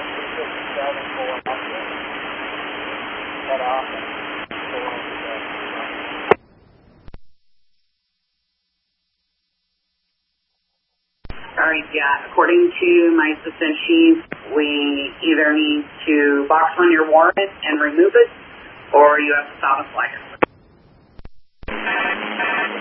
All right, yeah. According to my assistant chief, we either need to box on your warrant and remove it, or you have to stop us like it.